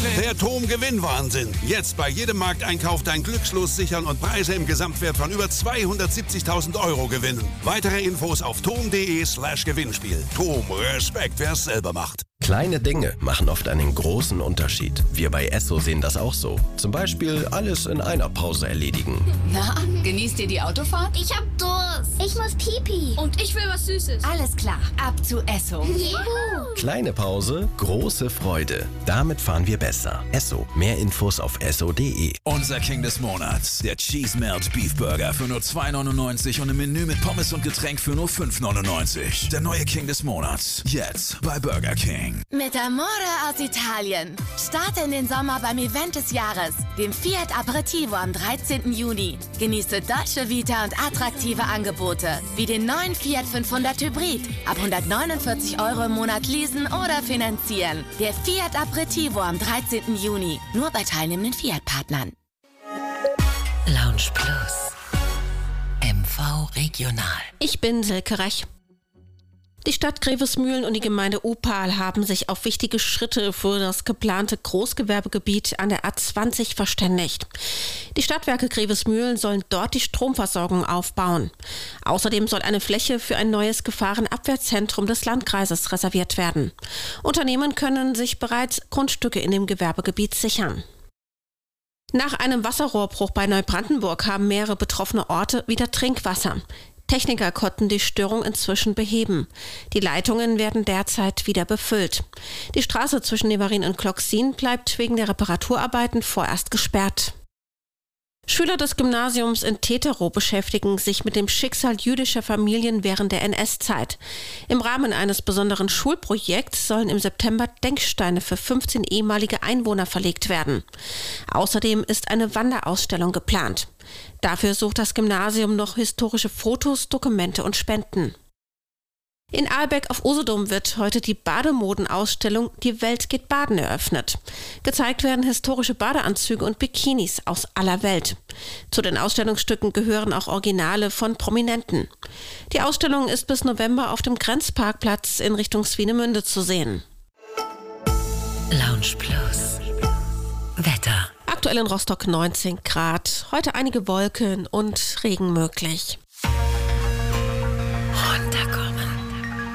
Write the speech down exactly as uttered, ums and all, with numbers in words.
Der Tom-Gewinn-Wahnsinn. Jetzt bei jedem Markteinkauf dein Glückslos sichern und Preise im Gesamtwert von über zweihundertsiebzigtausend Euro gewinnen. Weitere Infos auf tom.de slash Gewinnspiel. Tom, Respekt, wer es selber macht. Kleine Dinge machen oft einen großen Unterschied. Wir bei Esso sehen das auch so. Zum Beispiel alles in einer Pause erledigen. Na, genießt ihr die Autofahrt? Ich hab Durst. Ich muss Pipi. Und ich will was Süßes. Alles klar, ab zu Esso. Juhu. Kleine Pause, große Freude. Damit fahren wir besser. Esso. Mehr Infos auf esso punkt de. Unser King des Monats. Der Cheese Melt Beef Burger für nur zwei neunundneunzig und ein Menü mit Pommes und Getränk für nur fünf neunundneunzig. Der neue King des Monats. Jetzt bei Burger King. Mit Amore aus Italien. Starte in den Sommer beim Event des Jahres, dem Fiat Aperitivo am dreizehnten Juni. Genieße Dolce Vita und attraktive Angebote, wie den neuen Fiat fünfhundert Hybrid. Ab hundertneunundvierzig Euro im Monat leasen oder finanzieren. Der Fiat Aperitivo am dreizehnten Juni. Nur bei teilnehmenden Fiat-Partnern. Lounge Plus. M V Regional. Ich bin Silke Rech. Die Stadt Grevesmühlen und die Gemeinde Opal haben sich auf wichtige Schritte für das geplante Großgewerbegebiet an der A zwanzig verständigt. Die Stadtwerke Grevesmühlen sollen dort die Stromversorgung aufbauen. Außerdem soll eine Fläche für ein neues Gefahrenabwehrzentrum des Landkreises reserviert werden. Unternehmen können sich bereits Grundstücke in dem Gewerbegebiet sichern. Nach einem Wasserrohrbruch bei Neubrandenburg haben mehrere betroffene Orte wieder Trinkwasser. Techniker konnten die Störung inzwischen beheben. Die Leitungen werden derzeit wieder befüllt. Die Straße zwischen Nevarin und Kloxin bleibt wegen der Reparaturarbeiten vorerst gesperrt. Schüler des Gymnasiums in Teterow beschäftigen sich mit dem Schicksal jüdischer Familien während der N S-Zeit. Im Rahmen eines besonderen Schulprojekts sollen im September Denksteine für fünfzehn ehemalige Einwohner verlegt werden. Außerdem ist eine Wanderausstellung geplant. Dafür sucht das Gymnasium noch historische Fotos, Dokumente und Spenden. In Ahlbeck auf Usedom wird heute die Bademodenausstellung Die Welt geht baden eröffnet. Gezeigt werden historische Badeanzüge und Bikinis aus aller Welt. Zu den Ausstellungsstücken gehören auch Originale von Prominenten. Die Ausstellung ist bis November auf dem Grenzparkplatz in Richtung Swinemünde zu sehen. Lounge Plus. Wetter. Aktuell in Rostock neunzehn Grad, heute einige Wolken und Regen möglich.